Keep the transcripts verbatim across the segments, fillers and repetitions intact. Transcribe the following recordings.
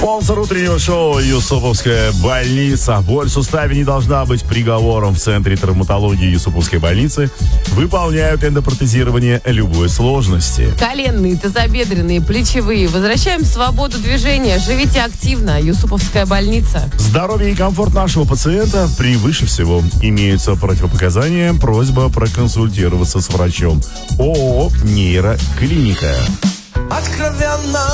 Спонсор утреннего шоу «Юсуповская больница». Боль в суставе не должна быть приговором. В Центре травматологии Юсуповской больницы выполняют эндопротезирование любой сложности. Коленные, тазобедренные, плечевые. Возвращаем свободу движения. Живите активно. Юсуповская больница. Здоровье и комфорт нашего пациента превыше всего. Имеются противопоказания. Просьба проконсультироваться с врачом. ООО «Нейроклиника». Откровенно,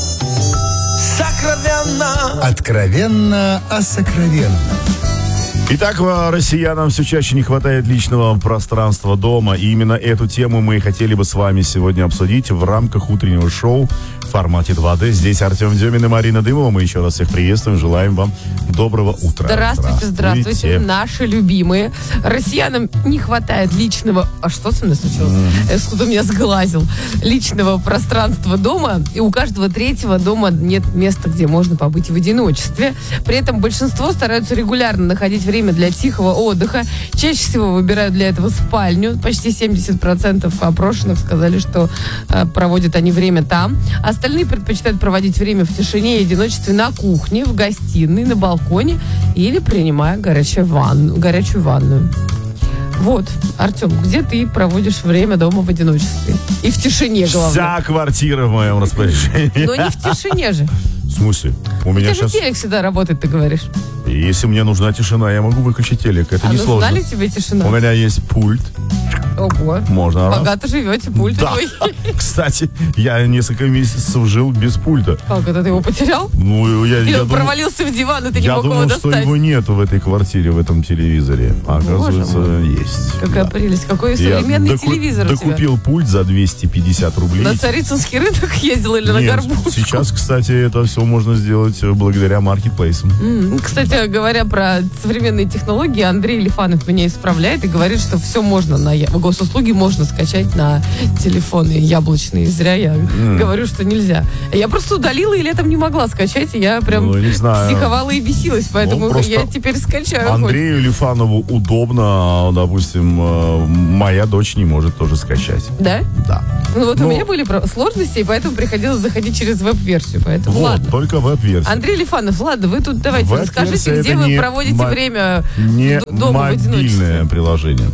сокровенно. Откровенно о сокровенном. Итак, россиянам все чаще не хватает личного пространства дома. И именно эту тему мы хотели бы с вами сегодня обсудить в рамках утреннего шоу в формате два дэ. Здесь Артем Демин и Марина Дымова. Мы еще раз всех приветствуем. Желаем вам доброго утра. Здравствуйте, здравствуйте, здравствуйте. Наши любимые. Россиянам не хватает личного... А что со мной случилось? Mm-hmm. Кто меня сглазил? Личного пространства дома. И у каждого третьего дома нет места, где можно побыть в одиночестве. При этом большинство стараются регулярно находить время для тихого отдыха. Чаще всего выбирают для этого спальню. Почти семьдесят процентов опрошенных сказали, что э, проводят они время там. Остальные предпочитают проводить время в тишине и одиночестве на кухне, в гостиной, на балконе или принимая горячую ванну, горячую ванную. Вот, Артем, где ты проводишь время дома в одиночестве? И в тишине, главное. Вся квартира в моем распоряжении. Но не в тишине же. В смысле? У меня Ты сейчас... же телек всегда работает, ты говоришь. Если мне нужна тишина, я могу выключить телек. Это а не нужна сложно. ли тебе тишина? У меня есть пульт. Ого. Можно. Богато живете, пульт да. твой. Кстати, я несколько месяцев жил без пульта. Как это, ты его потерял? Ну, я, Или я он думал, провалился в диван, и ты не я мог думал, его что достать? его нету в этой квартире, в этом телевизоре. А оказывается, есть. Какая да. прелесть. Какой современный я доку- телевизор у тебя. докупил пульт за двести пятьдесят рублей. На Царицынский рынок ездил или Нет, на Горбушку? сейчас, кстати, это все можно сделать благодаря маркетплейсам. Mm. Кстати, говоря про современные технологии, Андрей Лифанов меня исправляет и говорит, что все можно на я... госуслуги можно скачать на телефоны яблочные. Зря я mm. говорю, что нельзя. Я просто удалила и летом не могла скачать, и я прям ну, не знаю. психовала и бесилась, поэтому ну, я теперь скачаю. Андрею хоть. Лифанову удобно, допустим, моя дочь не может тоже скачать. Да? Да. Ну вот Но... у меня были сложности, и поэтому приходилось заходить через веб-версию, поэтому вот, ладно. только веб-версия. Андрей Лифанов, ладно, вы тут давайте веб-версия расскажите, где вы проводите мо... время не дома в одиночестве. мобильное приложение.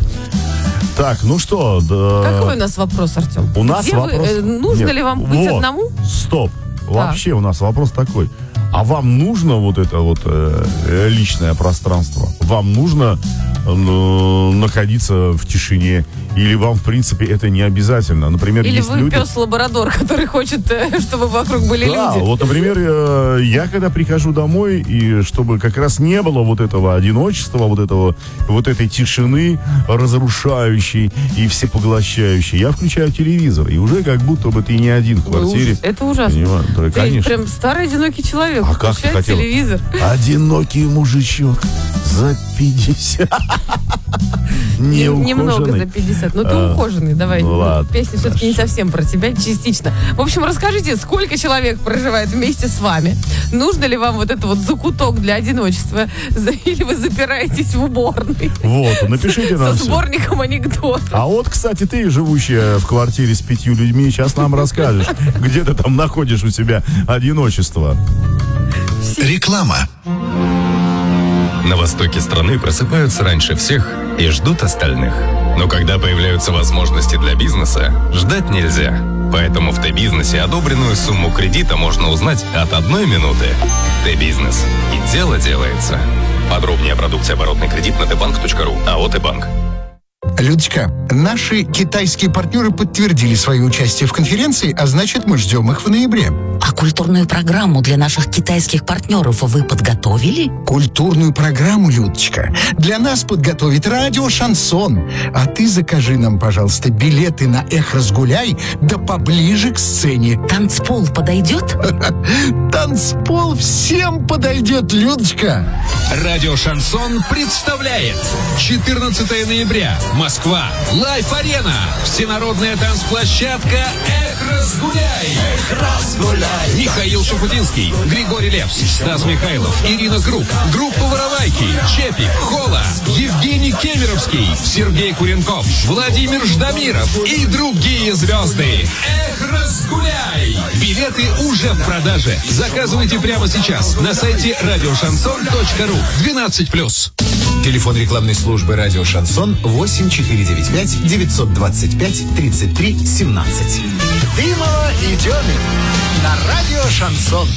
Так, ну что? Да... Какой у нас вопрос, Артем? У нас где вопрос... Вы, э, нужно Нет, ли вам быть вот, одному? Стоп. Так. Вообще у нас вопрос такой. А вам нужно вот это вот э, личное пространство? Вам нужно э, находиться в тишине? Или вам, в принципе, это не обязательно? Например, Или есть вы люди... пес-лабрадор, который хочет, э, чтобы вокруг были да, люди? вот, например, э, я когда прихожу домой, и чтобы как раз не было вот этого одиночества, вот этого, вот этой тишины разрушающей и всепоглощающей, я включаю телевизор, и уже как будто бы ты не один в квартире. Ужас, это ужасно. Да, ты конечно. прям старый одинокий человек. А как ты хотела? Телевизор. Одинокий мужичок за пятьдесят. Не Немного за пятьдесят. Ну, ты а, ухоженный, давай. Ну, ладно, песня хорошо. Все-таки не совсем про тебя, частично. В общем, расскажите, сколько человек проживает вместе с вами? Нужно ли вам вот это вот закуток для одиночества? Или вы запираетесь в уборной? Вот, напишите нам со сборником анекдотов. А вот, кстати, ты, живущая в квартире с пятью людьми, сейчас нам расскажешь, где ты там находишь у себя одиночество. Реклама. На востоке страны просыпаются раньше всех и ждут остальных. Но когда появляются возможности для бизнеса, ждать нельзя. Поэтому в Т-бизнесе одобренную сумму кредита можно узнать от одной минуты. Т-бизнес. И дело делается. Подробнее о продукции оборотный кредит на тбанк точка ру. АО «Т-банк». Людочка, наши китайские партнеры подтвердили свое участие в конференции, а значит, мы ждем их в ноябре. А культурную программу для наших китайских партнеров вы подготовили? Культурную программу, Людочка, для нас подготовит радио «Шансон». А ты закажи нам, пожалуйста, билеты на «Эх, разгуляй», да поближе к сцене. Танцпол подойдет? Танцпол всем подойдет, Людочка. Радио «Шансон» представляет четырнадцатого ноября. Москва. Лайф-арена. Всенародная танцплощадка «Эх, разгуляй». Эх, разгуляй. Михаил Шафутинский, Григорий Лепс, Стас Михайлов, Ирина Круг, группа «Воровайки», Чепик, Хола, Евгений Кемеровский, Сергей Куренков, Владимир Ждамиров и другие звезды. Эх, разгуляй! Билеты уже в продаже. Заказывайте прямо сейчас на сайте радио шансон точка ру. двенадцать плюс. Телефон рекламной службы «Радио Шансон» восемь четыре девять пять девятьсот двадцать пять тридцать три семнадцать. Дымова и Демин на радио «Шансон».